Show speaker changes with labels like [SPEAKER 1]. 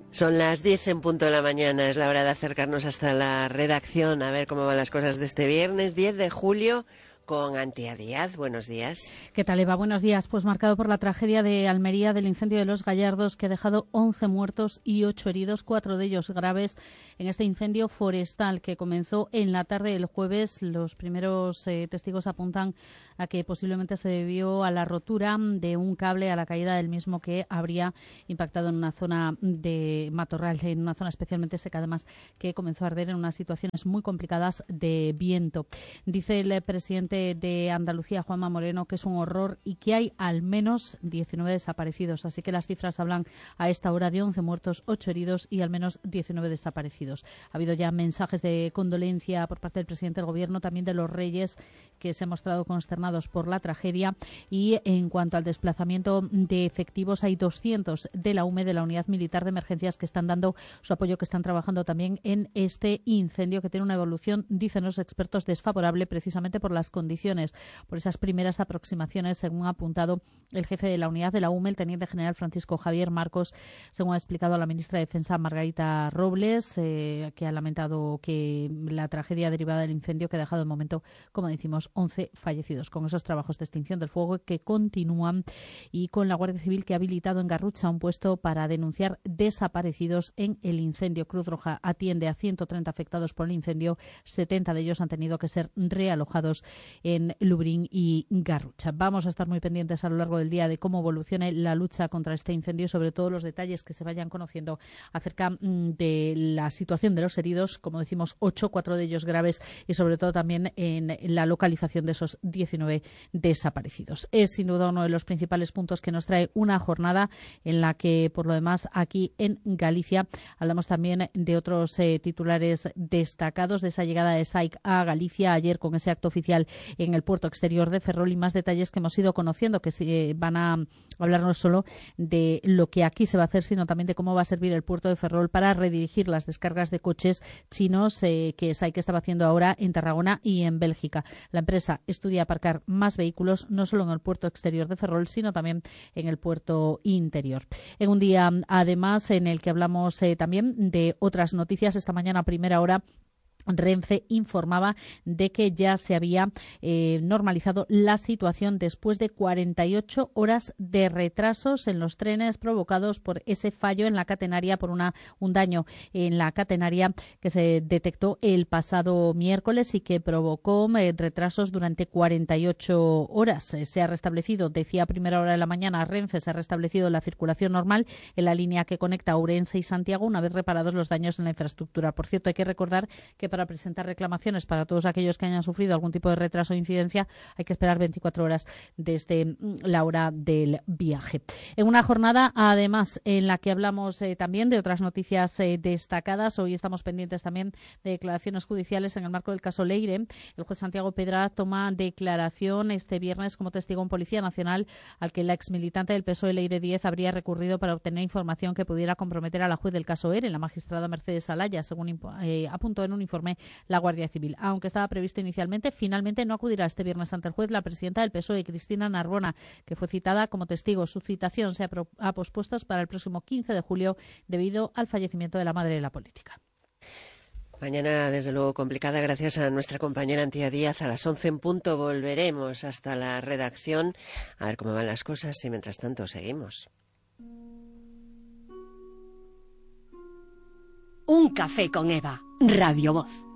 [SPEAKER 1] Son las 10 en punto de la mañana, es la hora de acercarnos hasta la redacción a ver cómo van las cosas de este viernes 10 de julio con Antía Díaz. Buenos días.
[SPEAKER 2] ¿Qué tal, Eva? Buenos días. Pues marcado por la tragedia de Almería del incendio de Los Gallardos, que ha dejado 11 muertos y 8 heridos, 4 de ellos graves, en este incendio forestal que comenzó en la tarde del jueves. Los primeros testigos apuntan a que posiblemente se debió a la rotura de un cable, a la caída del mismo, que habría impactado en una zona de matorral, en una zona especialmente seca, además, que comenzó a arder en unas situaciones muy complicadas de viento. Dice el presidente de Andalucía, Juanma Moreno, que es un horror y que hay al menos 19 desaparecidos. Así que las cifras hablan a esta hora de 11 muertos, 8 heridos y al menos 19 desaparecidos. Ha habido ya mensajes de condolencia por parte del presidente del Gobierno, también de los Reyes, que se han mostrado consternados por la tragedia. Y en cuanto al desplazamiento de efectivos, hay 200 de la UME, de la Unidad Militar de Emergencias, que están dando su apoyo, que están trabajando también en este incendio, que tiene una evolución, dicen los expertos, desfavorable precisamente por las condiciones, por esas primeras aproximaciones, según ha apuntado el jefe de la unidad de la UME, el teniente general Francisco Javier Marcos, según ha explicado a la ministra de Defensa Margarita Robles, que ha lamentado que la tragedia derivada del incendio, que ha dejado de momento, como decimos, 11 fallecidos. Con esos trabajos de extinción del fuego que continúan, y con la Guardia Civil, que ha habilitado en Garrucha un puesto para denunciar desaparecidos en el incendio. Cruz Roja atiende a 130 afectados por el incendio, 70 de ellos han tenido que ser realojados en Lubrín y Garrucha. Vamos a estar muy pendientes a lo largo del día de cómo evolucione la lucha contra este incendio y sobre todo los detalles que se vayan conociendo acerca de la situación de los heridos, como decimos, 8, 4 de ellos graves, y sobre todo también en la localización de esos 19 desaparecidos. Es sin duda uno de los principales puntos que nos trae una jornada en la que, por lo demás, aquí en Galicia hablamos también de otros titulares destacados, de esa llegada de SAIC a Galicia ayer con ese acto oficial en el puerto exterior de Ferrol, y más detalles que hemos ido conociendo, que van a hablar no solo de lo que aquí se va a hacer, sino también de cómo va a servir el puerto de Ferrol para redirigir las descargas de coches chinos que SAIC estaba haciendo ahora en Tarragona y en Bélgica. La empresa estudia aparcar más vehículos no solo en el puerto exterior de Ferrol, sino también en el puerto interior. En un día, además, en el que hablamos también de otras noticias. Esta mañana a primera hora, Renfe informaba de que ya se había normalizado la situación después de 48 horas de retrasos en los trenes provocados por ese fallo en la catenaria, por un daño en la catenaria que se detectó el pasado miércoles y que provocó retrasos durante 48 horas. Se ha restablecido, decía a primera hora de la mañana, Renfe, se ha restablecido la circulación normal en la línea que conecta Ourense y Santiago una vez reparados los daños en la infraestructura. Por cierto, hay que recordar que para presentar reclamaciones para todos aquellos que hayan sufrido algún tipo de retraso o incidencia hay que esperar 24 horas desde la hora del viaje. En una jornada, además, en la que hablamos también de otras noticias destacadas. Hoy estamos pendientes también de declaraciones judiciales en el marco del caso Leire. El juez Santiago Pedra toma declaración este viernes como testigo un policía nacional al que la exmilitante del PSOE, Leire Díez, habría recurrido para obtener información que pudiera comprometer a la juez del caso ERE, la magistrada Mercedes Alaya, según apuntó en un informe la Guardia Civil. Aunque estaba previsto inicialmente, finalmente no acudirá este viernes ante el juez la presidenta del PSOE, Cristina Narbona, que fue citada como testigo. Su citación se ha pospuesto para el próximo 15 de julio debido al fallecimiento de la madre de la política.
[SPEAKER 1] Mañana, desde luego, complicada, gracias a nuestra compañera Antía Díaz. A las 11 en punto volveremos hasta la redacción a ver cómo van las cosas y mientras tanto seguimos.
[SPEAKER 3] Un café con Eva, Radio Voz.